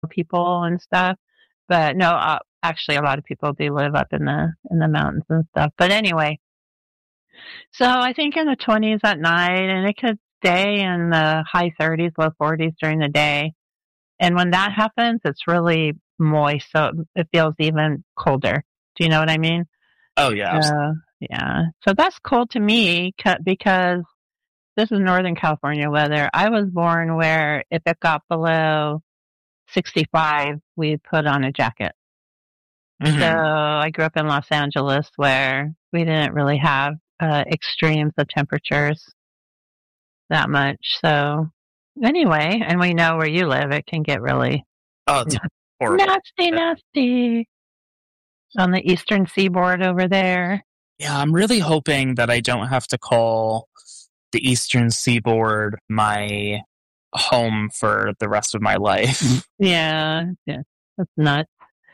people and stuff. But no, actually, a lot of people do live up in the mountains and stuff. But anyway, so I think in the 20s at night, and it could stay in the high 30s, low 40s during the day. And when that happens, it's really moist, so it feels even colder. Do you know what I mean? Oh yeah. Yeah. So that's cool to me because this is Northern California weather. I was born where if it got below 65, we put on a jacket. So Hmm. I grew up in Los Angeles where we didn't really have extremes of temperatures that much. So anyway, and we know where you live, it can get really Oh, it's horrible. nasty, nasty on the eastern seaboard over there. Yeah, I'm really hoping that I don't have to call the Eastern Seaboard my home for the rest of my life. Yeah, yeah, that's nuts.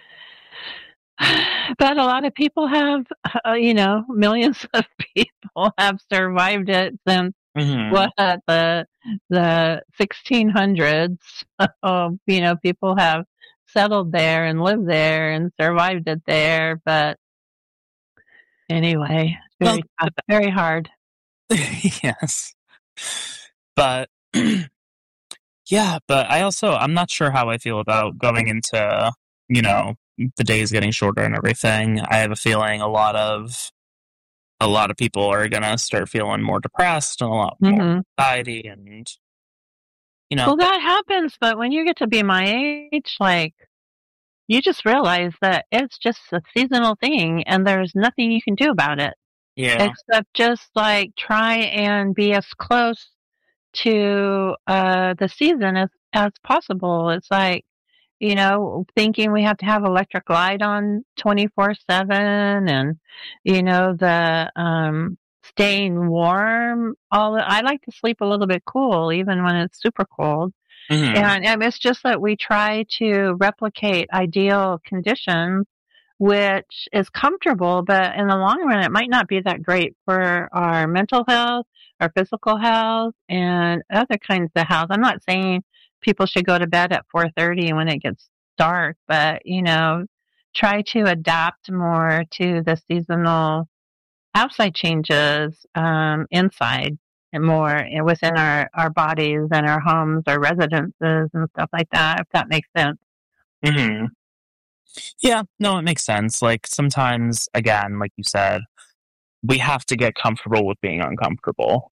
But a lot of people have, millions of people have survived it since Hmm. what the 1600s. People have settled there and lived there and survived it there. But anyway, it's Well, very tough, very hard. yes. But yeah, but I'm not sure how I feel about going into, the days getting shorter and everything. I have a feeling a lot of people are gonna start feeling more depressed and a lot more Hmm. anxiety and Well, that happens, but when you get to be my age, like you just realize that it's just a seasonal thing, and there's nothing you can do about it yeah. except just like try and be as close to the season as possible. It's like thinking we have to have electric light on 24/7 and, the staying warm. I like to sleep a little bit cool, even when it's super cold. Hmm. And it's just that we try to replicate ideal conditions, which is comfortable, but in the long run, it might not be that great for our mental health, our physical health, and other kinds of health. I'm not saying people should go to bed at 4:30 when it gets dark, but try to adapt more to the seasonal outside changes inside and more within our bodies and our homes, our residences, and stuff like that. If that makes sense. Hmm. Yeah, no, it makes sense. Like sometimes, again, like you said, we have to get comfortable with being uncomfortable.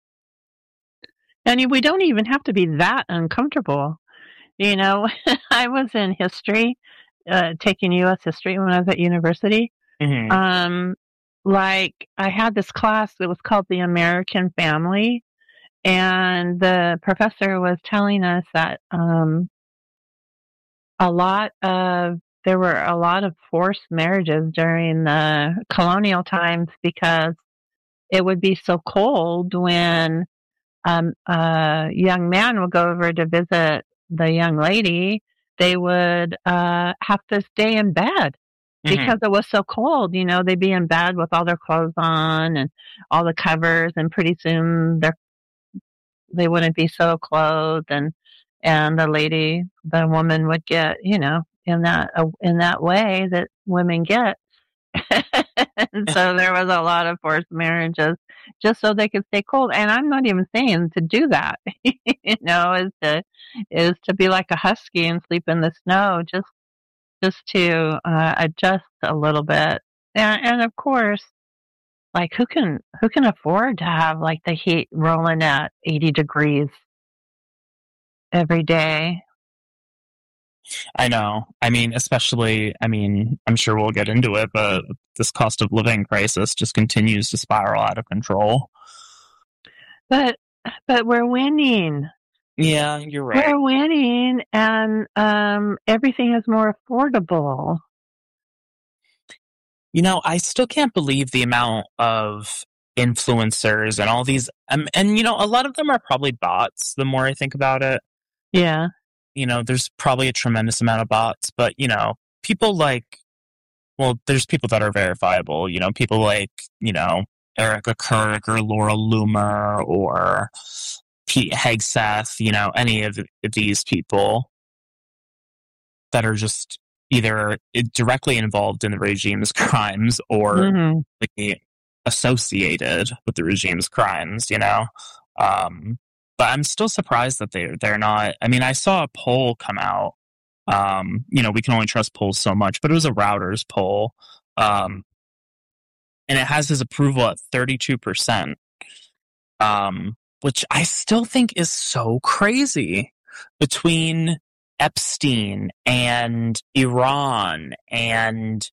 And we don't even have to be that uncomfortable. You know, I was in history, taking U.S. history when I was at university. Hmm. Um, like I had this class that was called the American Family, and the professor was telling us that a lot of there were a lot of forced marriages during the colonial times because it would be so cold when a young man would go over to visit the young lady. They would have to stay in bed Hmm. because it was so cold. They'd be in bed with all their clothes on and all the covers, and pretty soon they wouldn't be so clothed, and the woman would get, in that way that women get. And so there was a lot of forced marriages just so they could stay cold. And I'm not even saying to do that, is to be like a husky and sleep in the snow, just to adjust a little bit. And of course, like who can afford to have like the heat rolling at 80 degrees every day? I know. I mean, especially, I'm sure we'll get into it, but this cost of living crisis just continues to spiral out of control. But but we're winning. Yeah, you're right. We're winning, and everything is more affordable. I still can't believe the amount of influencers and all these, and a lot of them are probably bots. The more I think about it, Yeah. there's probably a tremendous amount of bots, but people like, well, there's people that are verifiable. People like Erica Kirk or Laura Loomer or Pete Hegseth. Any of these people. that are just either directly involved in the regime's crimes or like associated with the regime's crimes, you know? But I'm still surprised that they're not. I mean, I saw a poll come out. You know, we can only trust polls so much, but it was a Reuters poll. And it has his approval at 32%. Which I still think is so crazy, between Epstein and Iran and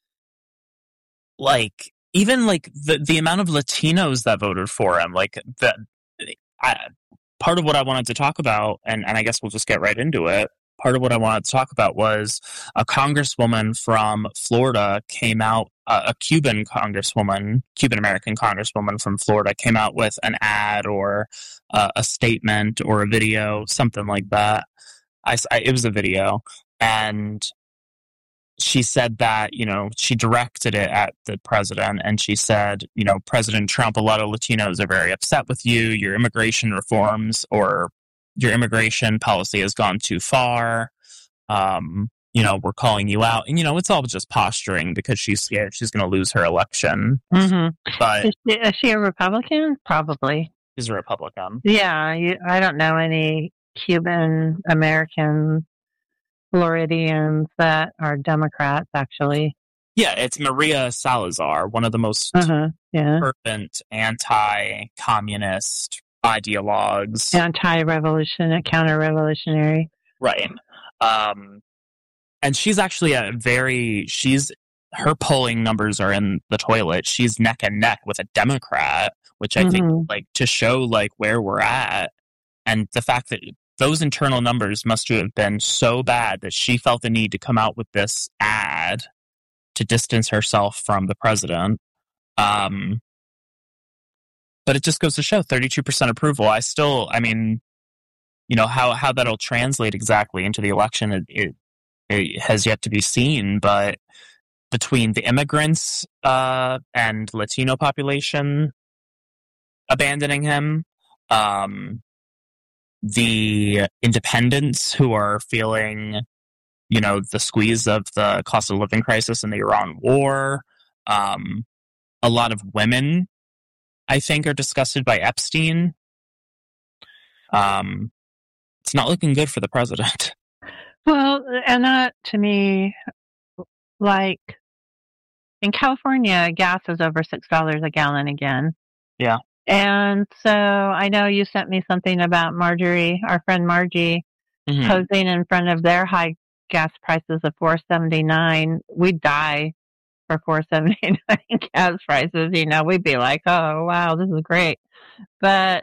like even like the amount of Latinos that voted for him. Like part of what I wanted to talk about, and I guess we'll just get right into it. Part of what I wanted to talk about was a congresswoman from Florida came out, a Cuban American congresswoman from Florida came out with an ad or a statement or a video, something like that. It was a video, and she said that, you know, she directed it at the president, and she said, you know, President Trump, a lot of Latinos are very upset with you. Your immigration reforms or your immigration policy has gone too far. You know, we're calling you out. And, you know, it's all just posturing because she's scared she's going to lose her election. But is she a Republican? Probably. She's a Republican. Yeah, I don't know any Cuban American Floridians that are Democrats, actually. Yeah, it's Maria Salazar, one of the most fervent anti-communist ideologues. Anti-revolutionary, counter-revolutionary. Right. And she's actually her polling numbers are in the toilet. She's neck and neck with a Democrat, which I think, like, to show like where we're at, and the fact that those internal numbers must have been so bad that she felt the need to come out with this ad to distance herself from the president. But it just goes to show 32% approval. I mean, you know, how that'll translate exactly into the election, it has yet to be seen. But between the immigrants and Latino population abandoning him, the independents who are feeling, you know, the squeeze of the cost of living crisis and the Iran war, a lot of women, I think, are disgusted by Epstein. It's not looking good for the president. Well, and that, to me, like, in California, gas is over $6 a gallon again. Yeah. And so I know you sent me something about Marjorie, our friend Margie, posing in front of their high gas prices of $4.79. We'd die for $4.79 gas prices. You know, we'd be like, oh, wow, this is great. But,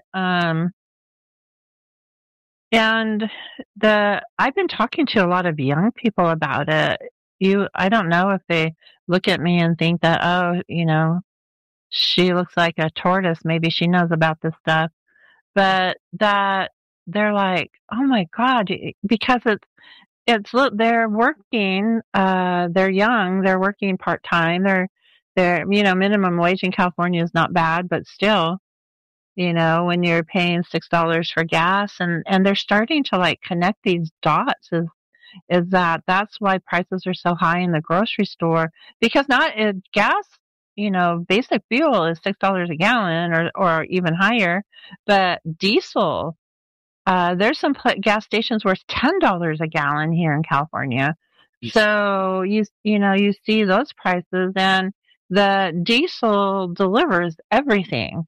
and I've been talking to a lot of young people about it. I don't know if they look at me and think that, oh, you know, she looks like a tortoise. Maybe she knows about this stuff. But that they're like, oh my God, because they're working, they're young, they're working part-time, they're, you know, minimum wage in California is not bad, but still, you know, when you're paying $6 for gas, and they're starting to like connect these dots, is that's why prices are so high in the grocery store, because gas, you know, basic fuel is $6 a gallon or even higher, but diesel, there's some gas stations where it's $10 a gallon here in California. So you see those prices, and the diesel delivers everything.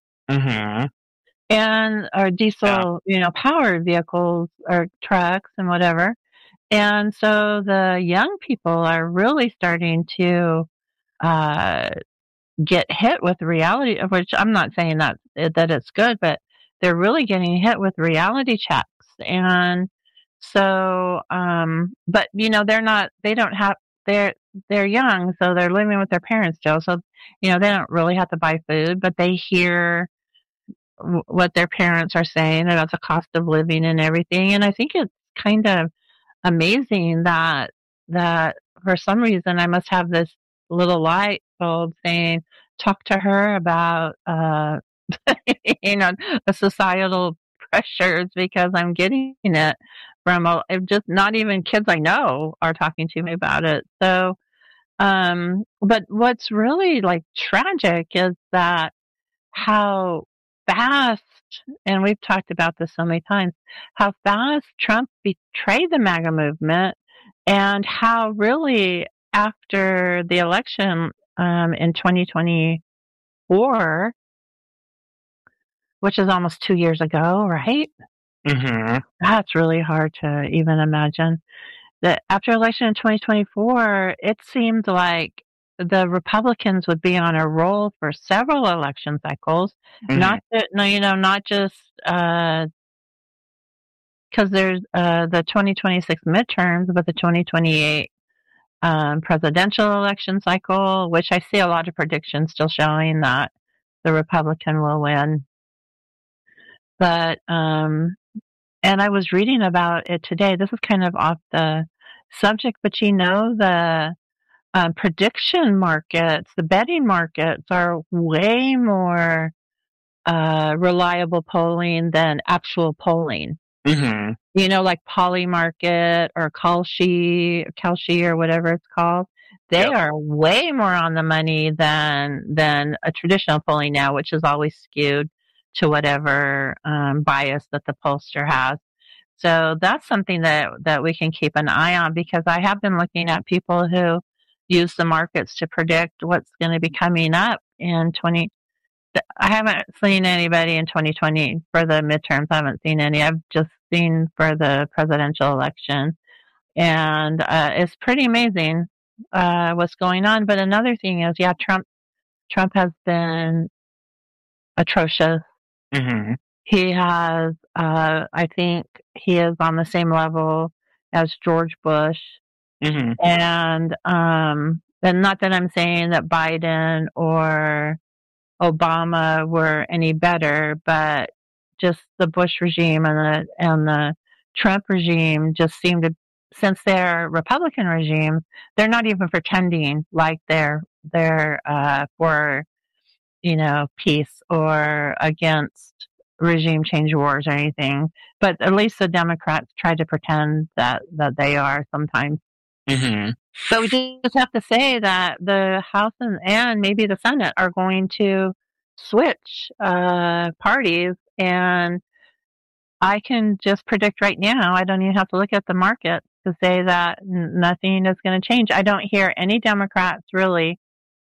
And our diesel, you know, powered vehicles or trucks and whatever. And so the young people are really starting to get hit with reality, of which I'm not saying that it's good, but they're really getting hit with reality checks. And so, but you know, they're young, so they're living with their parents still. So, you know, they don't really have to buy food, but they hear what their parents are saying about the cost of living and everything. And I think it's kind of amazing that for some reason I must have this little light bulb saying, talk to her about, you know, the societal pressures, because I'm getting it. from just not even kids I know are talking to me about it. So, but what's really like tragic is that how fast, and we've talked about this so many times, how fast Trump betrayed the MAGA movement, and how really after the election in 2024, which is almost 2 years ago, right? Mm-hmm. That's really hard to even imagine. That after election in 2024, it seemed like the Republicans would be on a roll for several election cycles. Mm-hmm. Not just because there's the 2026 midterms, but the 2028 presidential election cycle, which I see a lot of predictions still showing that the Republican will win. But and I was reading about it today. This is kind of off the subject, but the prediction markets, the betting markets are way more reliable polling than actual polling. Mm-hmm. Like Polymarket or Kalshi or whatever it's called. They are way more on the money than a traditional polling now, which is always skewed to whatever bias that the pollster has. So that's something that we can keep an eye on, because I have been looking at people who use the markets to predict what's going to be coming up in 20. I haven't seen anybody in 2020 for the midterms. I haven't seen any. I've just seen for the presidential election. And it's pretty amazing what's going on. But another thing is, Trump has been atrocious. Mm-hmm. He has, I think he is on the same level as George Bush. Mm-hmm. And not that I'm saying that Biden or Obama were any better, but just the Bush regime and the Trump regime just seem to, since they're Republican regimes, they're not even pretending like they're for peace or against regime change wars or anything. But at least the Democrats try to pretend that they are sometimes. Mm-hmm. But we just have to say that the House and maybe the Senate are going to switch parties, and I can just predict right now, I don't even have to look at the market to say that nothing is going to change. I don't hear any Democrats really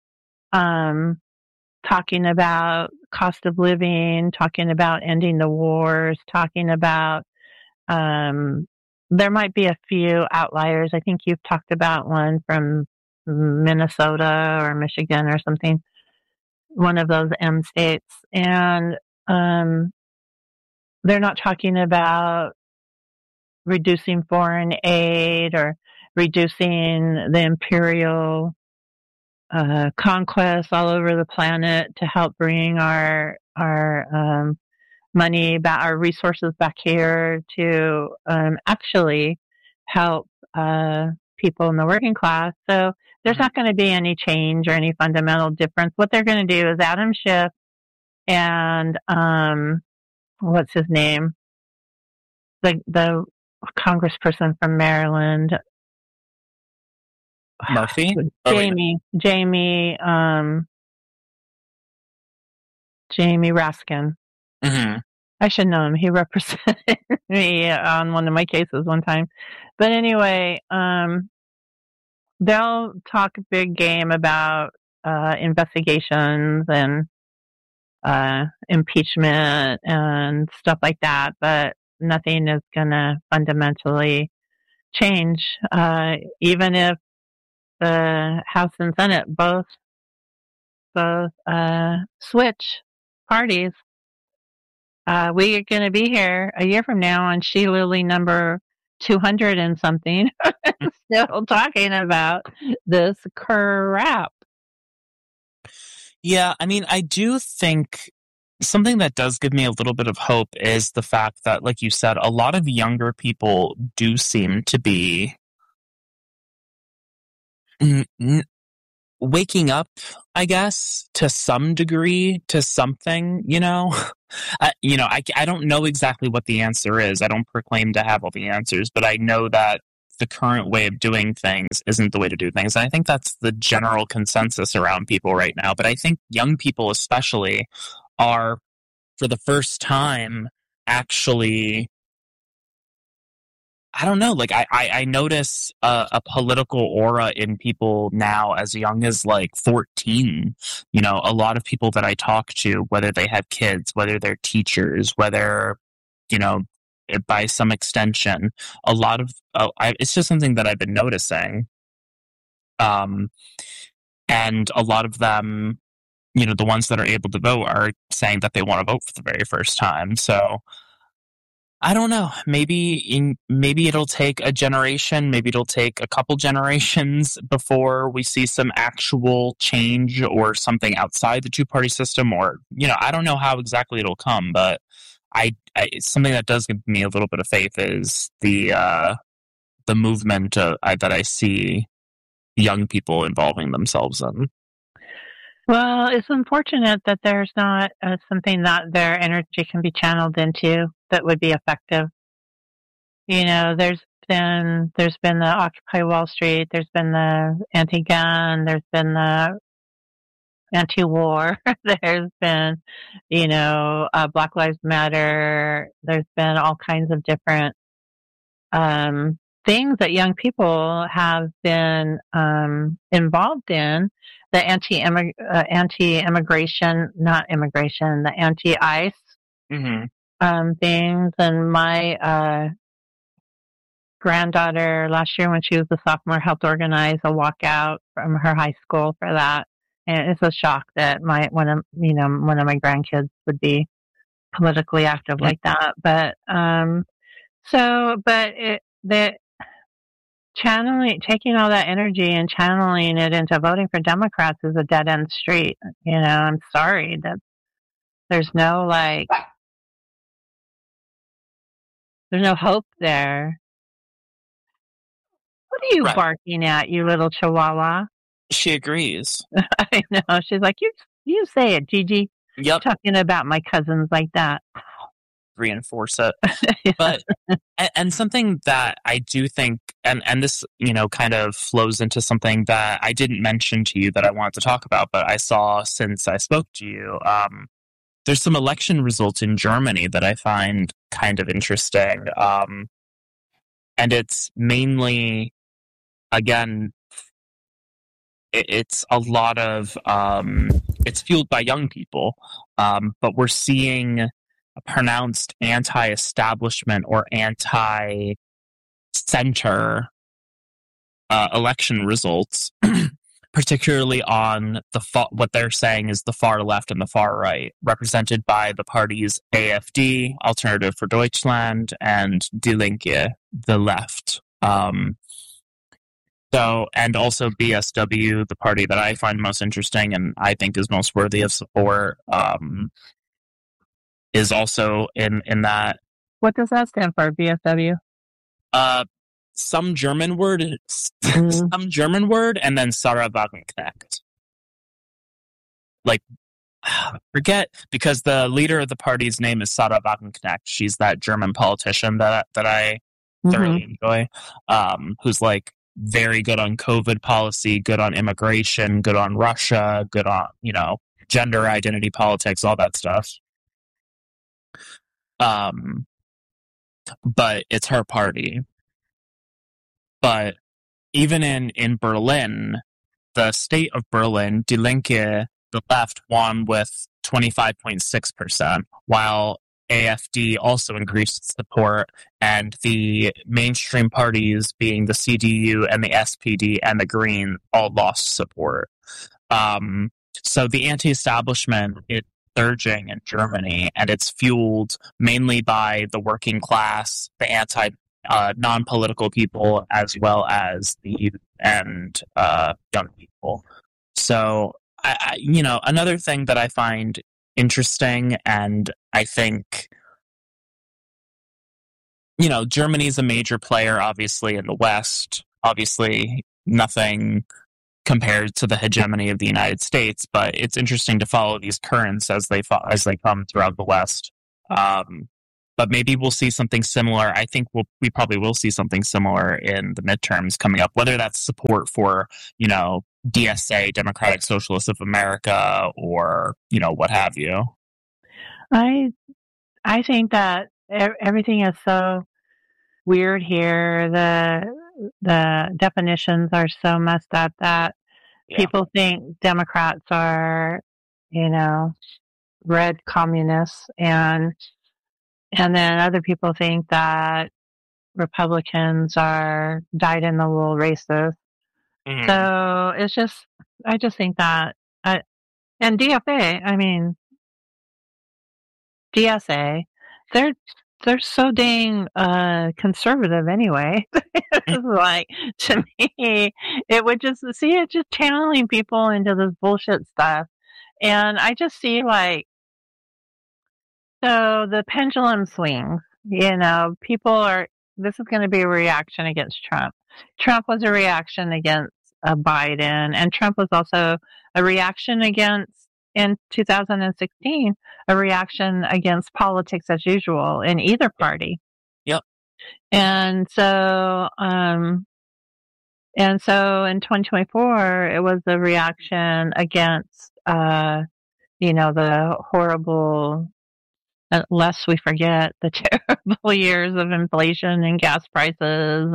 talking about cost of living, talking about ending the wars, talking about there might be a few outliers. I think you've talked about one from Minnesota or Michigan or something, one of those M states. And they're not talking about reducing foreign aid or reducing the imperial conquests all over the planet to help bring our money back, our resources back here to actually help people in the working class. So there's not going to be any change or any fundamental difference. What they're going to do is Adam Schiff and what's his name, the congressperson from Maryland, Murphy, Jamie Raskin. Mm-hmm. I should know him. He represented me on one of my cases one time. But anyway, they'll talk a big game about investigations and impeachment and stuff like that, but nothing is going to fundamentally change, even if the House and Senate both switch parties. We are going to be here a year from now on She Lily number 200 and something, still talking about this crap. Yeah, I mean, I do think something that does give me a little bit of hope is the fact that, like you said, a lot of younger people do seem to be waking up, I guess, to some degree, to something, I don't know exactly what the answer is. I don't proclaim to have all the answers, but I know that the current way of doing things isn't the way to do things. And I think that's the general consensus around people right now. But I think young people especially are, for the first time, actually, I don't know, like I notice a political aura in people now as young as like 14. A lot of people that I talk to, whether they have kids, whether they're teachers, whether, by some extension, a lot of, it's just something that I've been noticing. And a lot of them, the ones that are able to vote are saying that they want to vote for the very first time. So I don't know. Maybe it'll take a generation. Maybe it'll take a couple generations before we see some actual change or something outside the two-party system. Or I don't know how exactly it'll come. But something that does give me a little bit of faith is the movement that I see young people involving themselves in. Well, it's unfortunate that there's not something that their energy can be channeled into that would be effective. There's been the Occupy Wall Street, there's been the anti-gun, there's been the anti-war, there's been, Black Lives Matter, there's been all kinds of different things that young people have been involved in. The anti-immigration, not immigration, the anti-ICE things. And my granddaughter last year, when she was a sophomore, helped organize a walkout from her high school for that. And it's a shock that one of my grandkids would be politically active like that. But taking all that energy and channeling it into voting for Democrats is a dead end street. I'm sorry that there's no hope there. What are you barking at, you little chihuahua? She agrees. I know. She's like, you say it, Gigi. Yep. Talking about my cousins like that. Reinforce it. Yeah. But and something that I do think, and this kind of flows into something that I didn't mention to you that I wanted to talk about, but I saw since I spoke to you, there's some election results in Germany that I find kind of interesting, and it's mainly, again, it's a lot of it's fueled by young people, but we're seeing a pronounced anti-establishment or anti-center election results, particularly on what they're saying is the far left and the far right, represented by the parties AfD, Alternative for Deutschland, and Die Linke, the left. And also BSW, the party that I find most interesting and I think is most worthy of support, is also in that. What does that stand for, BSW? Some German word, and then Sarah Wagenknecht. Forget, because the leader of the party's name is Sarah Wagenknecht. She's that German politician that I thoroughly enjoy, who's very good on COVID policy, good on immigration, good on Russia, good on, gender identity politics, all that stuff. But it's her party. But even in Berlin, the state of Berlin, Die Linke, the left, won with 25.6%, while AfD also increased support, and the mainstream parties, being the CDU and the SPD and the Green, all lost support. So the anti-establishment is surging in Germany, and it's fueled mainly by the working class, the non-political people, as well as the youth and young people. So, another thing that I find interesting, and I think, Germany's a major player, obviously, in the West. Obviously, nothing compared to the hegemony of the United States. But it's interesting to follow these currents as they come throughout the West. But maybe we'll see something similar. I think we probably will see something similar in the midterms coming up, whether that's support for, DSA, Democratic Socialists of America, or, what have you. I think that everything is so weird here. The definitions are so messed up that people think Democrats are, red communists, and then other people think that Republicans are dyed-in-the-wool racists. Mm-hmm. So it's just, I just think that, and DSA, they're so dang conservative anyway. It's like, to me, it just channeling people into this bullshit stuff. And I just see so the pendulum swings, this is going to be a reaction against Trump. Trump was a reaction against Biden, and Trump was also a reaction against, in 2016, a reaction against politics as usual in either party. Yep. And so in 2024, it was a reaction against, the horrible, lest we forget the terrible years of inflation and gas prices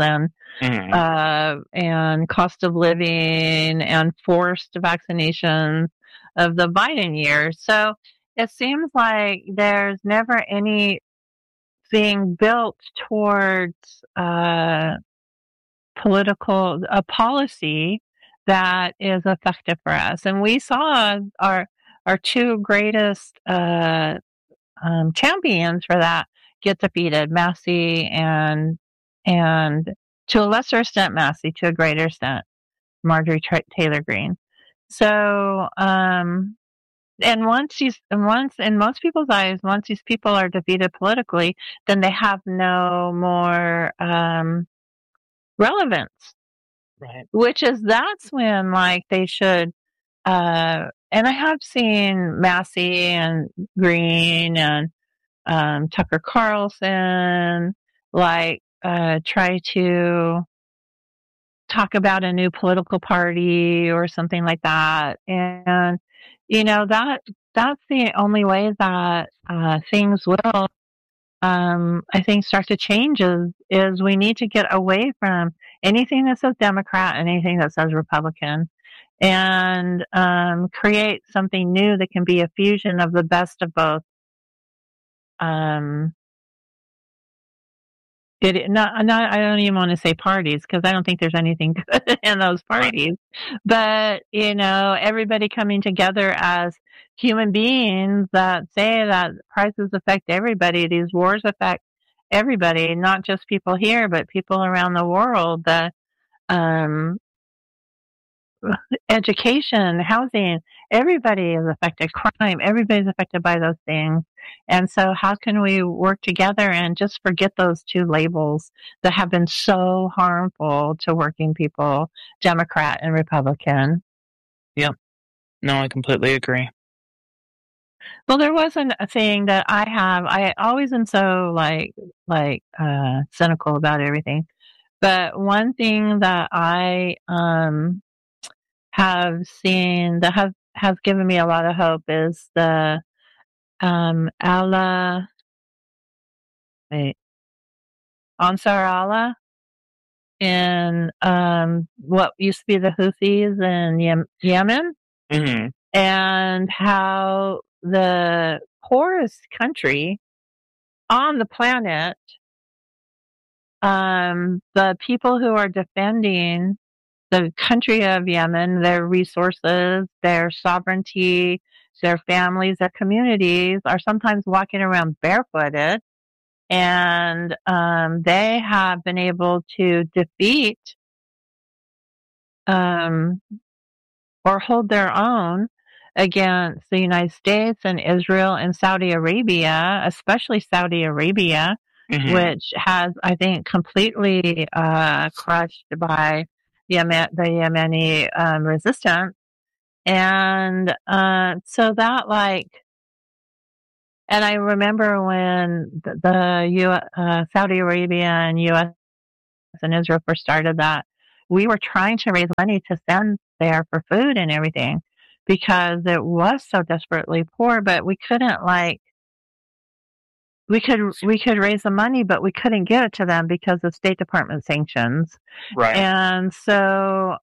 and cost of living and forced vaccinations of the Biden years. So it seems like there's never anything built towards a policy that is effective for us. And we saw our two greatest champions for that get defeated, Massey and to a lesser extent Massey, to a greater extent Marjorie Taylor Greene. So and once in most people's eyes, once these people are defeated politically, then they have no more relevance. Right. That's when they should and I have seen Massey and Greene and Tucker Carlson try to talk about a new political party or something like that. And, that's the only way that things will, I think, start to change is we need to get away from anything that says Democrat and anything that says Republican, and create something new that can be a fusion of the best of both. I don't even want to say parties, because I don't think there's anything good in those parties. But, everybody coming together as human beings that say that prices affect everybody. These wars affect everybody, not just people here, but people around the world. Education, housing, everybody is affected. Crime, everybody's affected by those things. And so how can we work together and just forget those two labels that have been so harmful to working people, Democrat and Republican? Yep. No, I completely agree. Well, there wasn't a thing that I always am so cynical about everything. But one thing that I have seen that has given me a lot of hope is the Ansar Allah in what used to be the Houthis in Yemen, mm-hmm. and how the poorest country on the planet, the people who are defending the country of Yemen, their resources, their sovereignty, their families, their communities, are sometimes walking around barefooted, and they have been able to defeat or hold their own against the United States and Israel and Saudi Arabia, especially Saudi Arabia, mm-hmm. which has, I think, completely crushed by the Yemeni resistance. And so that, like, and I remember when Saudi Arabia and U.S. and Israel first started that, we were trying to raise money to send there for food and everything because it was so desperately poor, but we couldn't, like, we could raise the money, but we couldn't give it to them because of State Department sanctions. Right. And so,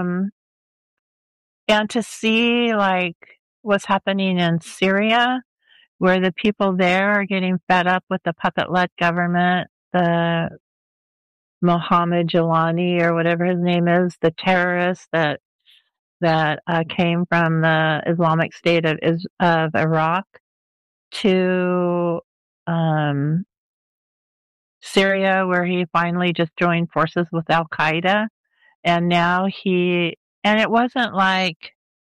and to see, like, what's happening in Syria, where the people there are getting fed up with the puppet-led government, the Mohammed Jalani or whatever his name is, the terrorist that came from the Islamic State of Iraq to Syria, where he finally just joined forces with Al Qaeda, and now and it wasn't like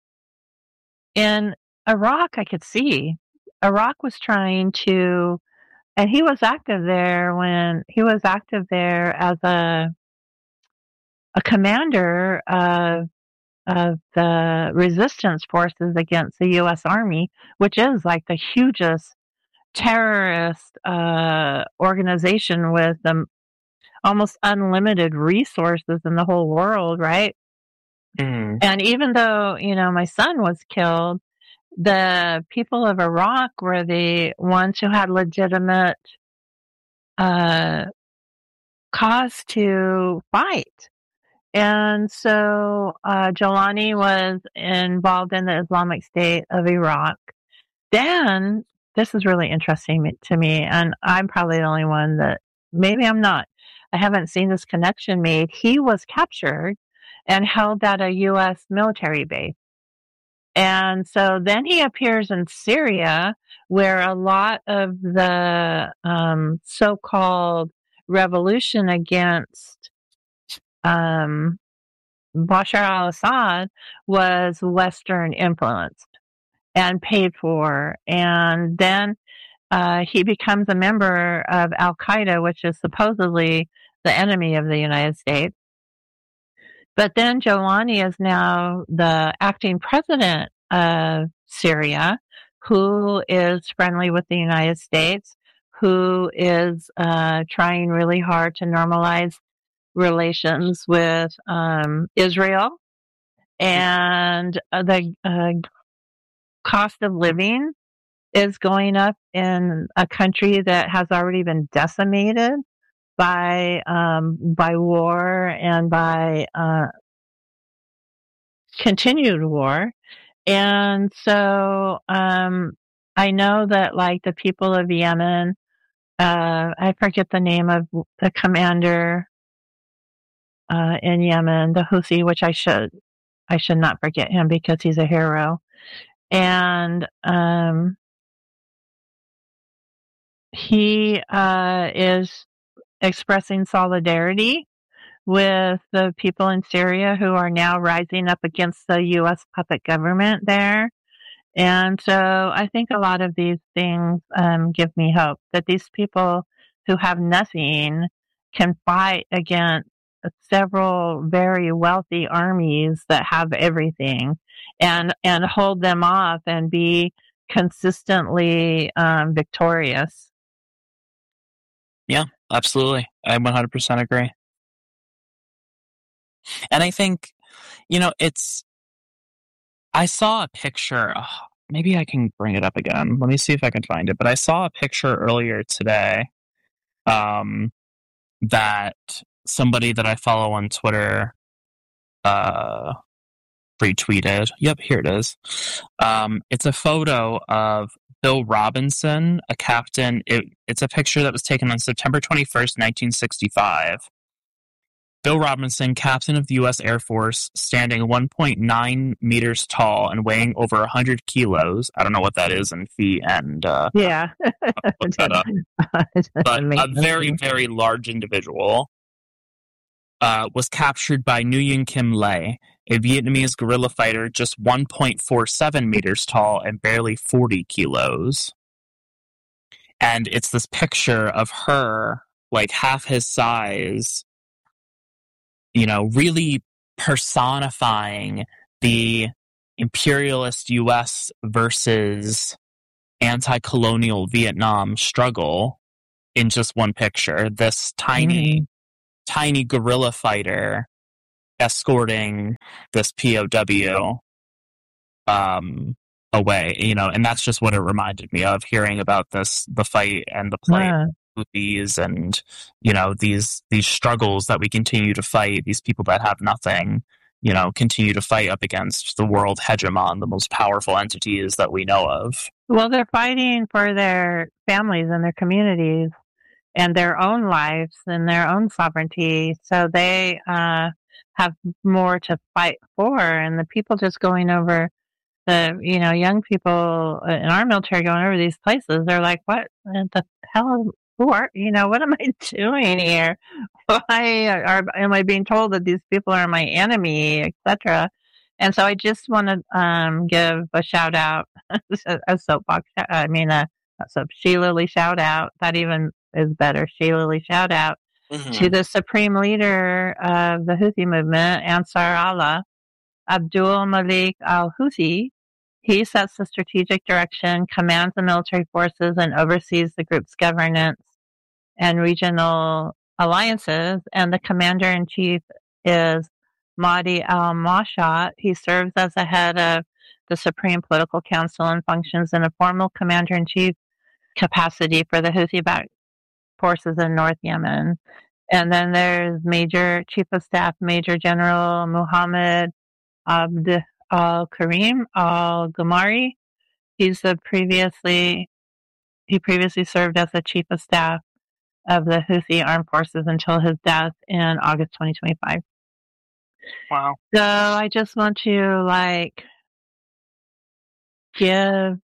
in Iraq. I could see Iraq was trying to, and he was active there as a commander of the resistance forces against the U.S. Army, which is like the hugest terrorist organization with almost unlimited resources in the whole world, right? Mm. And even though, my son was killed, the people of Iraq were the ones who had legitimate cause to fight. And so Jalani was involved in the Islamic State of Iraq. Then, this is really interesting to me, and I'm probably the only one that, maybe I'm not. I haven't seen this connection made. He was captured and held at a U.S. military base. And so then he appears in Syria, where a lot of the so-called revolution against Bashar al-Assad was Western influenced and paid for. And then he becomes a member of Al Qaeda, which is supposedly the enemy of the United States. But then Jalani is now the acting president of Syria, who is friendly with the United States, who is trying really hard to normalize relations with Israel. And the cost of living is going up in a country that has already been decimated by war and by continued war. And so I know that, like, the people of Yemen, I forget the name of the commander in Yemen, the Houthi, which I should not forget him because he's a hero. And he is expressing solidarity with the people in Syria who are now rising up against the U.S. puppet government there. And so I think a lot of these things give me hope that these people who have nothing can fight against several very wealthy armies that have everything and hold them off and be consistently victorious. Yeah, absolutely. I 100% agree. And I think, I saw a picture. Maybe I can bring it up again. Let me see if I can find it. But I saw a picture earlier today that somebody that I follow on Twitter retweeted. Yep, here it is. It's a photo of Bill Robinson, a captain. It's a picture that was taken on September 21st, 1965. Bill Robinson, captain of the U.S. Air Force, standing 1.9 meters tall and weighing over 100 kilos. I don't know what that is in feet and... yeah. Look that up. But a very, very large individual was captured by Nguyen Kim Le, a Vietnamese guerrilla fighter just 1.47 meters tall and barely 40 kilos. And it's this picture of her, like half his size, really personifying the imperialist U.S. versus anti-colonial Vietnam struggle in just one picture. This tiny guerrilla fighter escorting this POW away, and that's just what it reminded me of, hearing about the fight and the plight of these, and these struggles that we continue to fight, these people that have nothing, continue to fight up against the world hegemon, the most powerful entities that we know of. Well, they're fighting for their families and their communities and their own lives and their own sovereignty. So they have more to fight for. And the people just going over, the young people in our military going over these places, they're like, what the hell? What am I doing here? Why am I being told that these people are my enemy, etc.? And so I just want to give a shout out, a soapbox. Sheila Lee shout out. That even is better. Sheila Lee shout out to the supreme leader of the Houthi movement, Ansar Allah, Abdul Malik al-Houthi. He sets the strategic direction, commands the military forces, and oversees the group's governance and regional alliances. And the commander-in-chief is Mahdi al-Mashat. He serves as the head of the Supreme Political Council and functions in a formal commander-in-chief capacity for the Houthi-backed forces in North Yemen. And then there's Chief of Staff Major General Muhammad Abd al-Karim al-Gumari. He previously served as the Chief of Staff of the Houthi Armed Forces until his death in August 2025. Wow. So I just want to give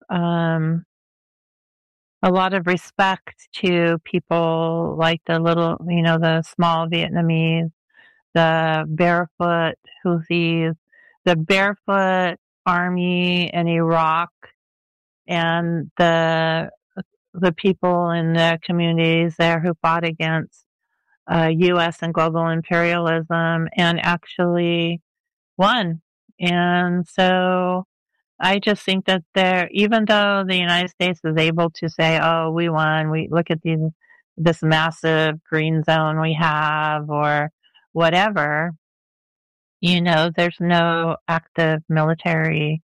a lot of respect to people like the small Vietnamese, the barefoot Houthis, the barefoot army in Iraq, and the people in the communities there who fought against U.S. and global imperialism and actually won. And so I just think that even though the United States is able to say, oh, we won, we look at this massive green zone we have or whatever, there's no active military,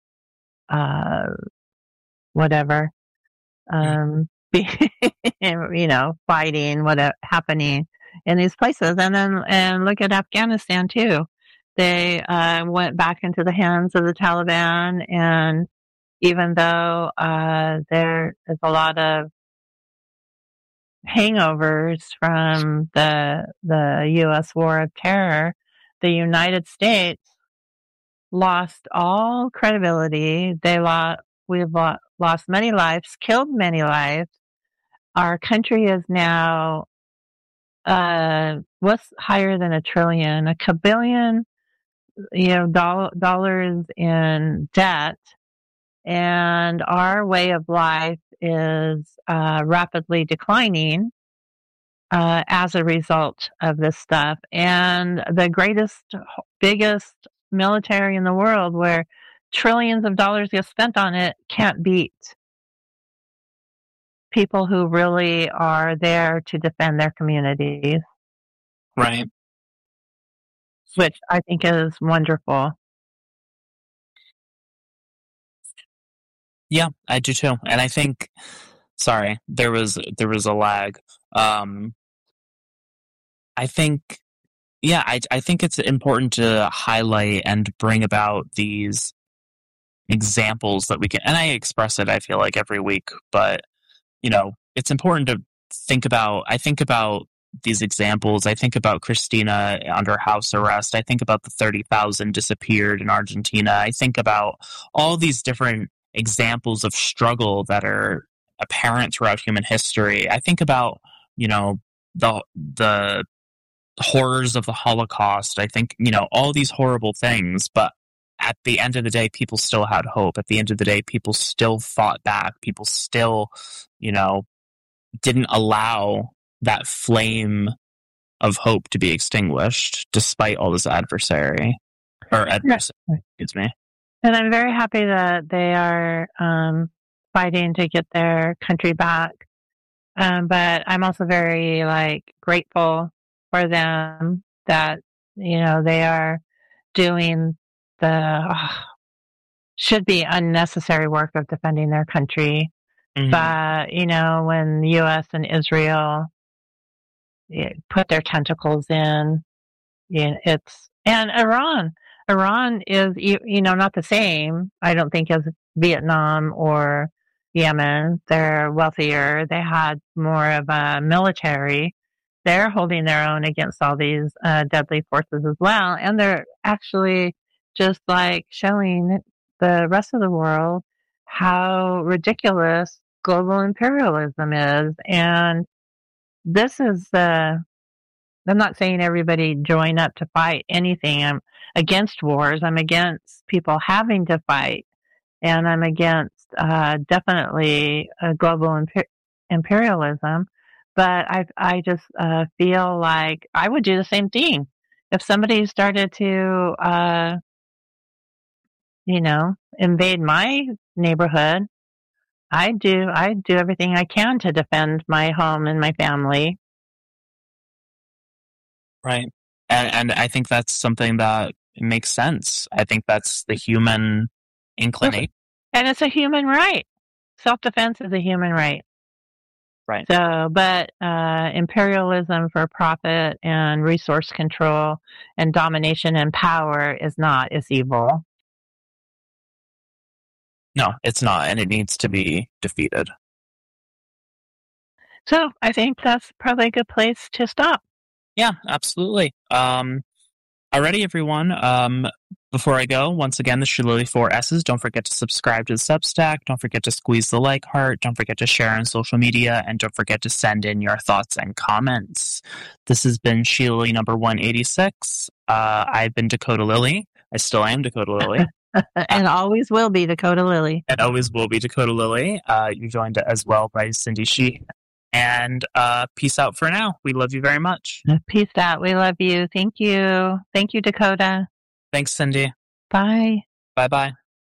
fighting, happening in these places. And look at Afghanistan too. They went back into the hands of the Taliban, and even though there is a lot of hangovers from the U.S. war of terror, the United States lost all credibility. We've lost many lives, killed many lives. Our country is now what's higher than $1 trillion, a kabillion, dollars in debt, and our way of life is rapidly declining as a result of this stuff. And the biggest military in the world, where trillions of dollars get spent on it, can't beat people who really are there to defend their communities. Right. Which I think is wonderful. Yeah, I do too. And I think, sorry, there was a lag. I think it's important to highlight and bring about these examples that we can, and I express it, I feel like, every week, but it's important to think about. I think about these examples. I think about Christina under house arrest. I think about the 30,000 disappeared in Argentina. I think about all these different examples of struggle that are apparent throughout human history. I think about, the horrors of the Holocaust. I think, all these horrible things, but at the end of the day, people still had hope. At the end of the day, people still fought back. People still, didn't allow that flame of hope to be extinguished despite all this adversary. or adversary, excuse me. And I'm very happy that they are fighting to get their country back. But I'm also very grateful for them that they are doing the should be unnecessary work of defending their country. Mhm. But when the U.S. and Israel put their tentacles in, and Iran is not the same. I don't think as Vietnam or Yemen. They're wealthier. They had more of a military. They're holding their own against all these deadly forces as well, and they're actually just showing the rest of the world how ridiculous global imperialism is. And this is I'm not saying everybody join up to fight anything. I'm against wars. I'm against people having to fight. And I'm against definitely global imperialism. But I just feel like I would do the same thing. If somebody started to, invade my neighborhood, I'd do everything I can to defend my home and my family. Right. And I think that's something that makes sense. I think that's the human inclination. And it's a human right. Self-defense is a human right. Right. So, but imperialism for profit and resource control and domination and power is not. It's evil. No, it's not. And it needs to be defeated. So I think that's probably a good place to stop. Yeah, absolutely. Alrighty, everyone. Before I go, once again, the Shillelagh 4 S's. Don't forget to subscribe to the Substack. Don't forget to squeeze the like heart. Don't forget to share on social media. And don't forget to send in your thoughts and comments. This has been Shillelagh number 186. I've been Dakota Lily. I still am Dakota Lily. And always will be Dakota Lily. And always will be Dakota Lily. You're joined as well by Cindy Shi. And peace out for now. We love you very much. Peace out. We love you. Thank you. Thank you, Dakota. Thanks, Cindy. Bye. Bye-bye.